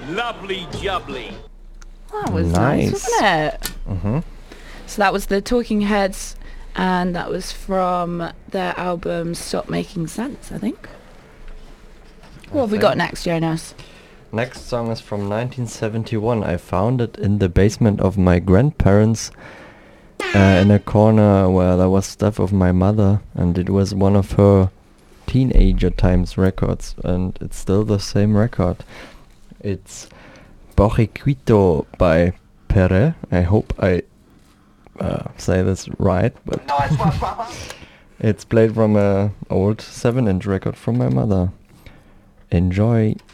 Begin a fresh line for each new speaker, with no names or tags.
Lovely jubbly.
That was nice, wasn't it?
Mm-hmm.
So that was the Talking Heads, and that was from their album Stop Making Sense, I think. What have we got next, Jonas?
Next song is from 1971. I found it in the basement of my grandparents, in a corner where there was stuff of my mother, and it was one of her teenager times records, and it's still the same record. It's Borriquito by Pere. I hope I say this right, but it's played from a old 7-inch record from my mother. Enjoy.